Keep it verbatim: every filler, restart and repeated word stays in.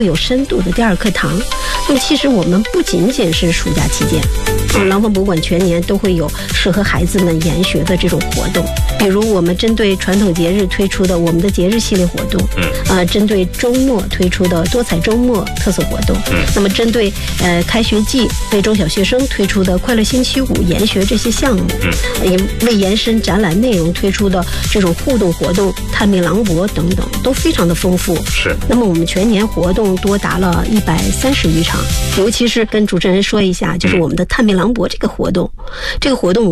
有深度的第二课堂。那么其实我们不仅仅是暑假期间，嗯，廊坊博物馆全年都会有适合孩子们研学的这种活动，比如我们针对传统节日推出的我们的节日系列活动，嗯，呃，针对周末推出的多彩周末特色活动，嗯，那么针对呃开学季为中小学生推出的快乐星期五研学这些项目，嗯，也为延伸展览内容推出的这种互动活动、探秘廊博等等，都非常的丰富。 是。 那么我们全年活动多达了一百三十余场，尤其是跟主持人说一下，就是我们的探秘廊博这个活动，这个活动。